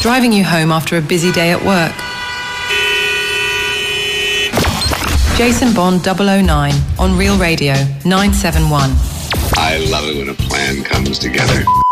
driving you home after a busy day at work. Jason Bond 009 on Real Radio 971. I love it when a plan comes together.